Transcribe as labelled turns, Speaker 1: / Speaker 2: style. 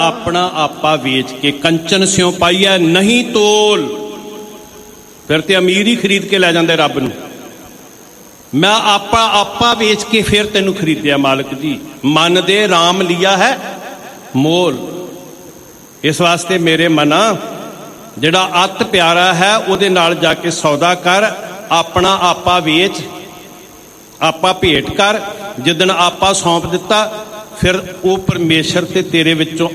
Speaker 1: अपना आपा वेच के कंचन स्यों पाईया नहीं तोल। फिर ते अमीर ही खरीद के लै जांदे रब नूं। मैं आपा आपा वेच के फिर तेनू खरीदिया मालिक जी। मन दे राम लिया है मोल। इस वास्ते मेरे मना जिहड़ा अत प्यारा है उहदे नाल जाके सौदा कर। अपना आपा वेच, आपा भेंट कर। जिदन आपा सौंप दिता फिर वो परमेश्वर ते तेरे विचों